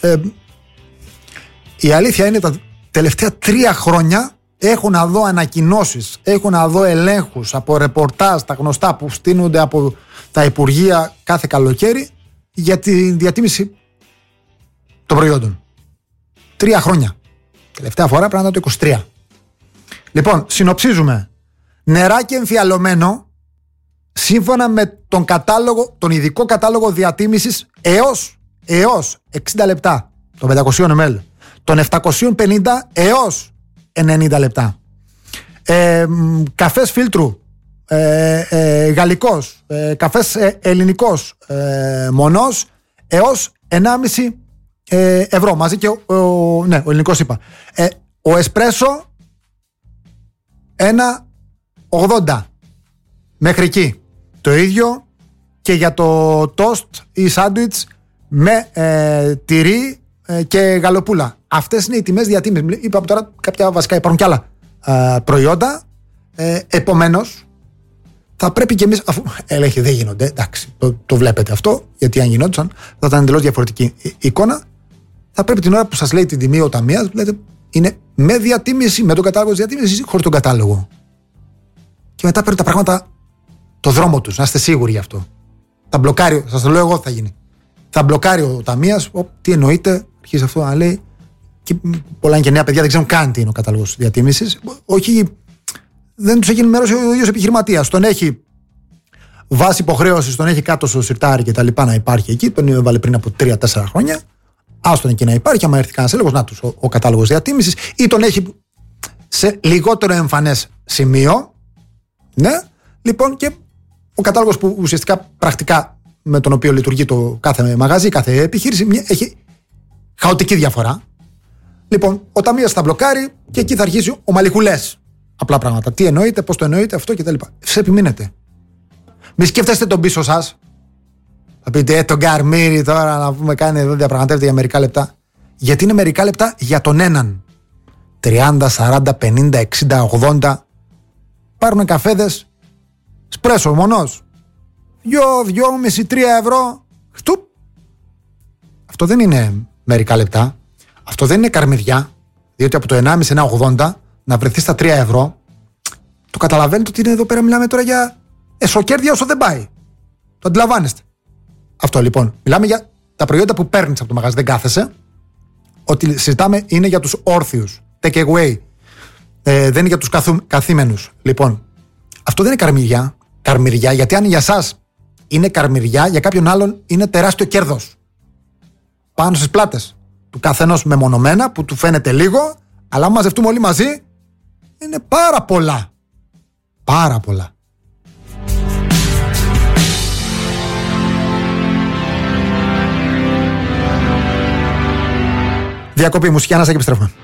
Η αλήθεια είναι τα τελευταία 3 χρόνια έχω να δω ανακοινώσεις, έχω να δω ελέγχους από ρεπορτάζ, τα γνωστά που στείνονται από τα Υπουργεία κάθε καλοκαίρι για τη διατίμηση των προϊόντων. 3 χρόνια. Τελευταία φορά πρέπει να ήταν το 23. Λοιπόν, συνοψίζουμε. Νεράκι εμφιαλωμένο, σύμφωνα με τον ειδικό κατάλογο διατίμησης έως 60 λεπτά των 500 ml, των 750 έως 90 λεπτά. Καφές φίλτρου γαλλικός, καφές ελληνικός μονός έως 1,5 ευρώ μαζί και ο ελληνικός είπα. Ο εσπρέσο 1,80 μέχρι εκεί. Το ίδιο και για το toast ή σάντουιτς με τυρί και γαλοπούλα. Αυτές είναι οι τιμές διατίμησης. Είπαμε τώρα κάποια βασικά, υπάρχουν και άλλα προϊόντα. Επομένως θα πρέπει και εμείς, αφού έλεγχε δεν γίνονται, εντάξει, το βλέπετε αυτό, γιατί αν γινόντουσαν θα ήταν εντελώς διαφορετική εικόνα. Θα πρέπει την ώρα που σας λέει την τιμή ο ταμείας, λέτε είναι με διατίμηση, με τον κατάλογο της διατίμησης ή χωρίς τον κατάλογο. Και μετά παίρνουν τα πράγματα το δρόμο τους, να είστε σίγουροι γι' αυτό. Θα μπλοκάρει, σας το λέω εγώ, θα γίνει. Θα μπλοκάρει ο ταμείας, τι εννοείται, αρχίζει αυτό να λέει. Και πολλά είναι και νέα παιδιά, δεν ξέρουν καν τι είναι ο κατάλογος διατίμησης. Όχι, δεν τους έχει ενημερώσει ο ίδιος επιχειρηματίας. Τον έχει βάσει υποχρέωσης, τον έχει κάτω στο σιρτάρι και τα λοιπά να υπάρχει εκεί. Τον έβαλε πριν από 3-4 χρόνια. Άστον εκεί να υπάρχει. Άμα έρθει κανένας έλεγχος, να τους ο κατάλογος διατίμησης, ή τον έχει σε λιγότερο εμφανές σημείο. Ναι, λοιπόν, και ο κατάλογος που ουσιαστικά πρακτικά με τον οποίο λειτουργεί το κάθε μαγαζί, κάθε επιχείρηση, έχει χαοτική διαφορά. Λοιπόν, ο ταμείας θα μπλοκάρει και εκεί θα αρχίσει ο μαλιχουλές. Απλά πράγματα. Τι εννοείται, πώς το εννοείται, αυτό κτλ. Σε επιμείνετε. Μη σκέφτεστε τον πίσω σας. Θα πείτε, τον Καρμύρη τώρα να πούμε κάνει εδώ διαπραγματεύεται για μερικά λεπτά. Γιατί είναι μερικά λεπτά για τον έναν. 30, 40, 50, 60, 80. Πάρουν καφέδες. Σπρέσο μονός. 2,5-3 ευρώ. Χτουπ. Αυτό δεν είναι μερικά λεπτά. Αυτό δεν είναι καρμιδιά. Διότι από το 1,5-1,80 να βρεθεί στα 3 ευρώ. Το καταλαβαίνετε ότι είναι εδώ πέρα, μιλάμε τώρα για εσωκέρδια όσο δεν πάει. Το αντιλαμβάνεστε. Αυτό λοιπόν. Μιλάμε για τα προϊόντα που παίρνεις από το μαγαζί, δεν κάθεσαι. Ό,τι συζητάμε είναι για τους όρθιους. Take away. Δεν είναι για τους καθήμενους. Λοιπόν, αυτό δεν είναι καρμιδιά, γιατί αν για σας είναι καρμιδιά, για κάποιον άλλον είναι τεράστιο κέρδος. Πάνω στις πλάτες του καθενός μεμονωμένα, που του φαίνεται λίγο, αλλά αν μαζευτούμε όλοι μαζί, είναι πάρα πολλά. Πάρα πολλά. Διακοπή μουσική, ανάσα και επιστρέφουμε.